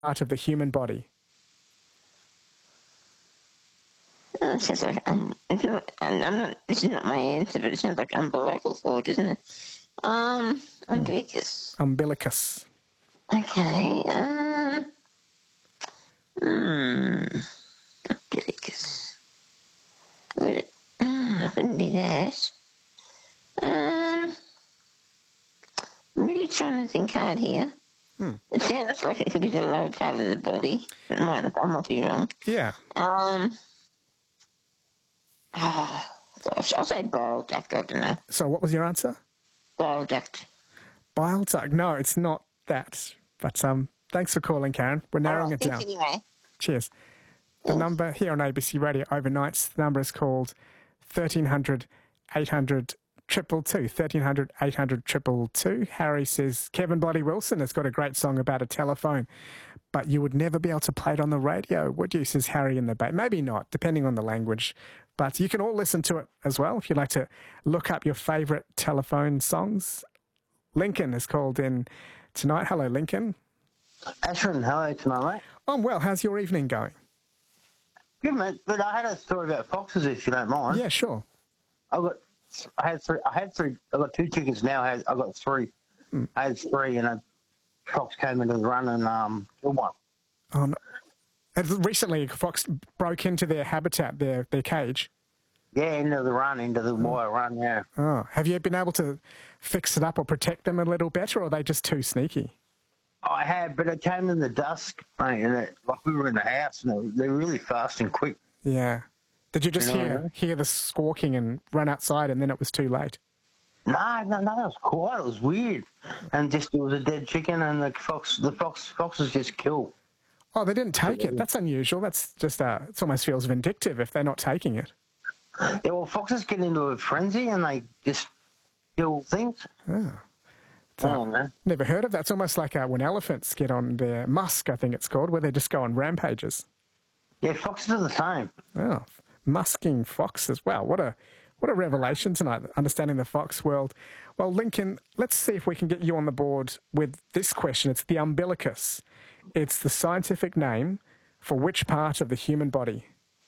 part of the human body? It sounds like, this is not my answer, but it sounds like umbilical cord, doesn't it? Umbilicus. Umbilicus. Okay, umbilicus. Couldn't be that. I'm really trying to think hard here. It sounds like it could be the lower part of the body, but I might be wrong. Yeah. Gosh, I'll say bile duct, I don't know. So what was your answer? Bile duct. Bile duct. No, it's not that. But thanks for calling, Karen. We're narrowing it down. Anyway. Cheers. The number here on ABC Radio Overnights, the number is called 1300 800 222. 1300 800 222. Harry says, Kevin Bloody Wilson has got a great song about a telephone, but you would never be able to play it on the radio, would you, says Harry in the Bay. Maybe not, depending on the language. But you can all listen to it as well if you'd like to look up your favourite telephone songs. Lincoln is called in tonight. Hello, Lincoln. Ashwin, hello tonight, mate. I'm well. How's your evening going? Good, mate. But I had a story about foxes, if you don't mind. Yeah, sure. I had three. I got two chickens now. I got three. I had three, and a fox came into the run and killed one. Oh, no. And recently, a fox broke into their habitat, their cage. Yeah, into the wire run, yeah. Oh, have you been able to fix it up or protect them a little better, or are they just too sneaky? I had, but it came in the dusk, mate, and we were in the house, and they're really fast and quick. Yeah. Did you just hear the squawking and run outside, and then it was too late? No, it was quiet. It was weird, and it was a dead chicken, and the foxes just killed. Oh, they didn't take it. That's unusual. That's just it almost feels vindictive if they're not taking it. Yeah, well, foxes get into a frenzy and they just kill things. Oh. Man. Never heard of that. It's almost like when elephants get on their musk, I think it's called, where they just go on rampages. Yeah, foxes are the same. Oh, musking foxes. Wow, what a revelation tonight, understanding the fox world. Well, Lincoln, let's see if we can get you on the board with this question. It's the umbilicus. It's the scientific name for which part of the human body?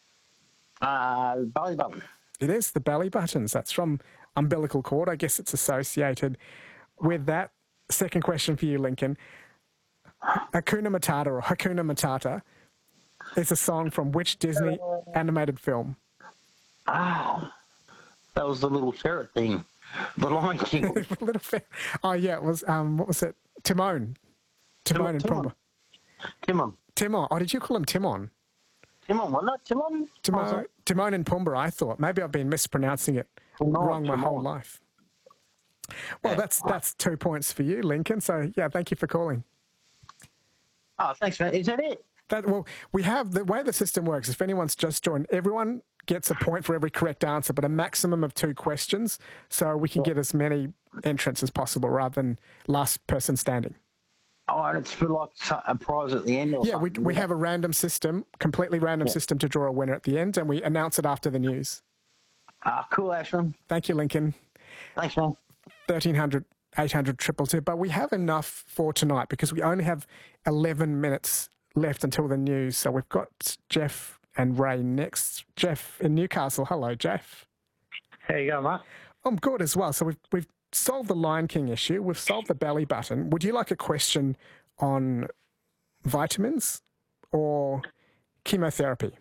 Belly button. It is the belly buttons. That's from umbilical cord. I guess it's associated with that. Second question for you, Lincoln. Hakuna Matata or Hakuna Matata is a song from which Disney animated film? Oh, that was the little ferret thing. The Lion King. Oh, yeah, it was, what was it? Timon. Timon and Pumbaa. Timon. Oh, did you call him Timon? Timon, wasn't it? Timon? Timon and Pumbaa, I thought. Maybe I've been mispronouncing it wrong my whole life. Well, that's 2 points for you, Lincoln. So, yeah, thank you for calling. Oh, thanks, man. Is that it? Well, we have the way the system works. If anyone's just joined, everyone gets a point for every correct answer, but a maximum of 2 questions, so we can get as many entrants as possible rather than last person standing. Oh, and it's for like a prize at the end or something? Yeah, we have a random system, completely random system to draw a winner at the end, and we announce it after the news. Cool, Ashwin. Thank you, Lincoln. Thanks, man. 1300 800 222. But we have enough for tonight because we only have 11 minutes left until the news. So we've got Jeff and Ray next. Jeff in Newcastle. Hello, Jeff. How you going, mate? I'm good as well. So we've solved the Lion King issue. We've solved the belly button. Would you like a question on vitamins or chemotherapy?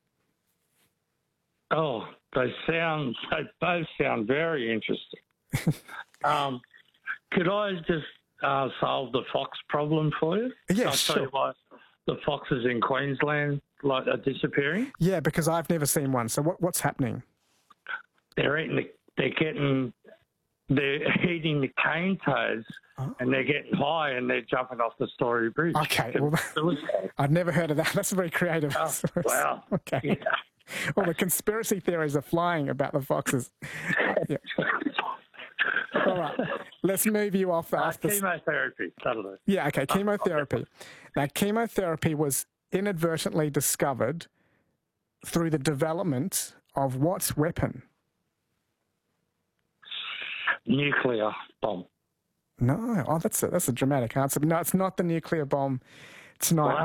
Oh, they both sound very interesting. Could I just solve the fox problem for you? Yeah, I'll sure. tell you why the foxes in Queensland are disappearing. Yeah, because I've never seen one. So what's happening? They're eating the cane toads, and they're getting high and they're jumping off the Story Bridge. Okay, well, I've never heard of that. That's very creative. Oh, wow. Okay. Yeah. Well, the conspiracy theories are flying about the foxes. Yeah. All right, let's move you off after chemotherapy. That'll do. Yeah, okay, chemotherapy. Now, chemotherapy was inadvertently discovered through the development of what weapon? Nuclear bomb. No, that's a dramatic answer. But no, it's not the nuclear bomb tonight.